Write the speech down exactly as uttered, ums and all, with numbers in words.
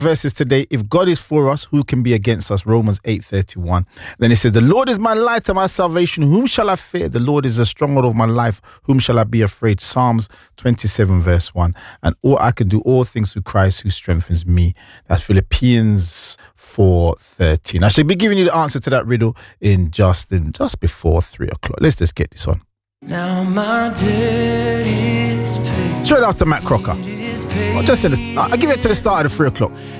verses today. If God is for us, who can be against us? Romans eight thirty-one. Then it says, the Lord is my light and my salvation. Whom shall I fear? The Lord is the stronghold of my life. Whom shall I be afraid? Psalms twenty-seven verse one. And all I can do all things through Christ who strengthens me. That's Philippians four thirteen. I should be giving you the answer to that riddle in just in just before three o'clock. Let's just get this on. Now my debt is paid. Straight after Matt Crocker. I'll just say this, I'll give it to the start of the three o'clock.